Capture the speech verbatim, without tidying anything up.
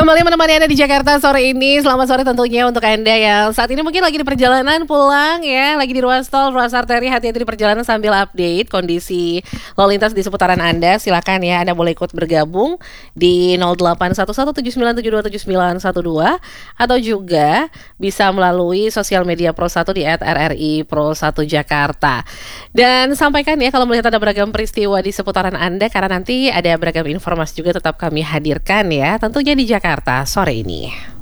Kembali menemani Anda di Jakarta sore ini. Selamat sore tentunya untuk Anda yang saat ini mungkin lagi di perjalanan pulang ya, lagi di ruas tol, ruas arteri, hati-hati di perjalanan sambil update kondisi lalu lintas di seputaran Anda. Silakan ya, Anda boleh ikut bergabung di nol delapan satu satu tujuh sembilan tujuh dua tujuh sembilan satu dua atau juga bisa melalui sosial media Pro satu di et er er i Pro satu Jakarta. Dan sampaikan ya kalau melihat ada beragam peristiwa di seputaran Anda, karena nanti ada beragam informasi juga tetap kami hadirkan ya, tentunya di Jakarta sore ini.